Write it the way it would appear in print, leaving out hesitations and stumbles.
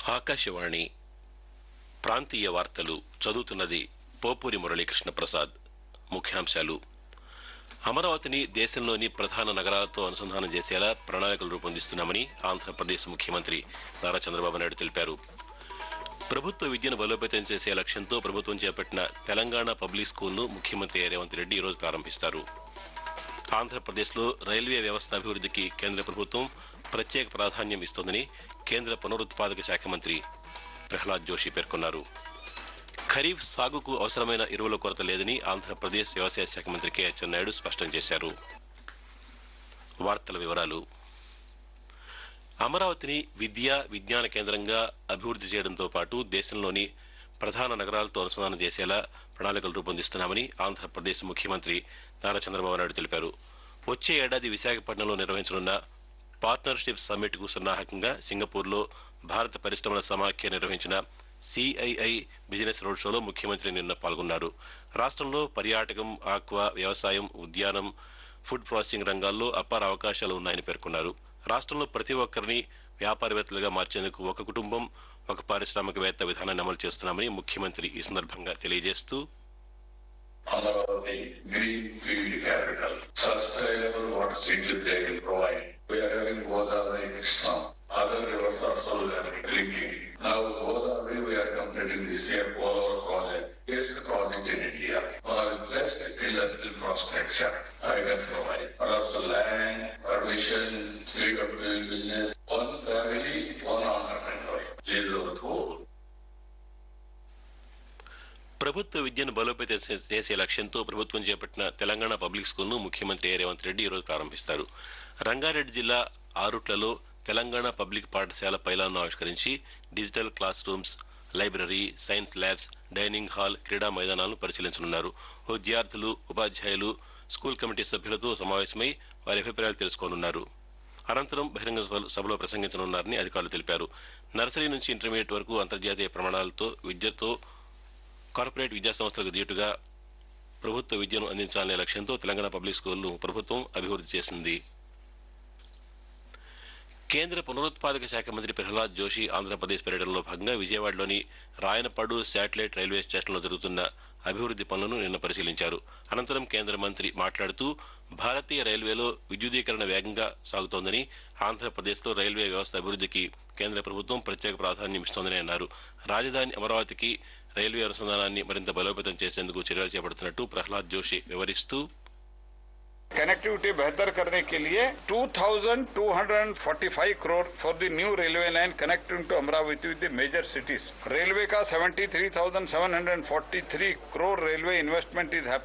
ఆకాశవాణి ప్రాంతీయ వార్తలు చదువుతున్నది పోపూరి మురళీకృష్ణ ప్రసాద్. ముఖ్యాంశాలు: అమరావతిని దేశంలోని ప్రధాన నగరాలతో అనుసంధానం చేసేలా ప్రణాళికలు రూపొందిస్తున్నామని ఆంధ్రప్రదేశ్ ముఖ్యమంత్రి నారా చంద్రబాబు నాయుడు తెలిపారు. ప్రభుత్వ విద్యను బలోపేతం చేసే లక్ష్యంతో ప్రభుత్వం చేపట్టిన తెలంగాణ పబ్లిక్ స్కూల్ను ముఖ్యమంత్రి రేవంత్ రెడ్డి ఈరోజు ప్రారంభిస్తారు. ఆంధ్రప్రదేశ్లో రైల్వే వ్యవస్థ అభివృద్ధికి కేంద్ర ప్రభుత్వం ప్రత్యేక ప్రాధాన్యం ఇస్తోందని కేంద్ర పునరుత్పాదక శాఖ మంత్రి ప్రహ్లాద్ జోషి పేర్కొన్నారు. ఖరీఫ్ సాగుకు అవసరమైన ఎరువుల కొరత లేదని ఆంధ్రప్రదేశ్ వ్యవసాయ శాఖ మంత్రి కె అచ్చెన్నాయుడు స్పష్టం చేశారు. వార్తల వివరాలు: అమరావతిని విజ్ఞాన కేంద్రంగా అభివృద్ధి చేయడంతో పాటు దేశంలోని ప్రధాన నగరాలతో అనుసంధానం చేసేలా ప్రణాళికలు రూపొందిస్తున్నామని ఆంధ్రప్రదేశ్ ముఖ్యమంత్రి నారా చంద్రబాబు నాయుడు తెలిపారు. వచ్చే ఏడాది విశాఖపట్నంలో నిర్వహించనున్న పార్ట్నర్షిప్ సమ్మిట్ కు సన్నాహకంగా సింగపూర్లో భారత పరిశ్రమల సమాఖ్య నిర్వహించిన సిఐఐ బిజినెస్ రోడ్ షోలో ముఖ్యమంత్రి నిన్న పాల్గొన్నారు. రాష్ట్రంలో పర్యాటకం, ఆక్వా, వ్యవసాయం, ఉద్యానం, ఫుడ్ ప్రాసెసింగ్ రంగాల్లో అపార అవకాశాలు ఉన్నాయని పేర్కొన్నారు. రాష్ట్రంలో ప్రతి ఒక్కరిని వ్యాపారవేత్తలుగా మార్చేందుకు ఒక కుటుంబం ఒక పారిశ్రామికవేత్త విధానాన్ని అమలు చేస్తున్నామని ముఖ్యమంత్రి ఈ సందర్భంగా తెలియజేస్తూ, Amaravati greenfield capital, sustainable water security they will provide. We are having Godavari next now. Other rivers also we are drinking. Now Godavari we are completing this year Polar project. It's the project in India. Our best industrial infrastructure I can provide. But also land, permission, speed of doing business, one family, one entrepreneur. This is our goal. ప్రభుత్వ విద్యను బలోపేతం చేసే లక్ష్యంతో ప్రభుత్వం చేపట్టిన Telangana public స్కూల్ను ముఖ్యమంత్రి రేవంత్ రెడ్డి ఈరోజు ప్రారంభిస్తారు. రంగారెడ్డి జిల్లా ఆరుట్లలో తెలంగాణ పబ్లిక్ పాఠశాల పైలాన్ను ఆవిష్కరించి digital class rooms, library, science labs, dining hall, క్రీడా మైదానాలను పరిశీలించనున్నారు. విద్యార్థులు, ఉపాధ్యాయులు, స్కూల్ కమిటీ సభ్యులతో సమావేశమై వారి అభిప్రాయాలు తెలుసుకోనున్నారు. అనంతరం బహిరంగ సభలో ప్రసంగించనున్నారని అధికారులు తెలిపారు. నర్సరీ నుంచి ఇంటర్మీడియట్ వరకు అంతర్జాతీయ ప్రమాణాలతో విద్యతో కార్పొరేట్ విద్యా సంస్థలకు దీటుగా ప్రభుత్వ విద్యను అందించాలనే లక్ష్యంతో తెలంగాణ పబ్లిక్ స్కూల్ను ప్రభుత్వం అభివృద్ధి చేసింది. కేంద్ర పునరుత్పాదక శాఖ మంత్రి ప్రహ్లాద్ జోషి ఆంధ్రప్రదేశ్ పర్యటనలో భాగంగా విజయవాడలోని రాయనపాడు శాటిలైట్ రైల్వే స్టేషన్లో జరుగుతున్న అభివృద్ధి పనులను నిన్న పరిశీలించారు. అనంతరం కేంద్ర మంత్రి మాట్లాడుతూ, భారతీయ రైల్వేలో విద్యుదీకరణ వేగంగా సాగుతోందని, ఆంధ్రప్రదేశ్లో రైల్వే వ్యవస్థ అభివృద్ధికి కేంద్ర ప్రభుత్వం ప్రత్యేక ప్రాధాన్యం ఇస్తోందని అన్నారు. రాజధాని అమరావతికి రైల్వే అనుసంధానాన్ని మరింత బలోపేతం చేసేందుకు చర్యలు చేపడుతున్నట్టు ప్రహ్లాద్ జోషి వివరిస్తూ, कनेक्टिविटी बेहतर करने के लिए 2,245 crore for the new railway line connecting to Amravati with the major cities. Railway का 73,743 करोड़ रेलवे इन्वेस्टमेंट इज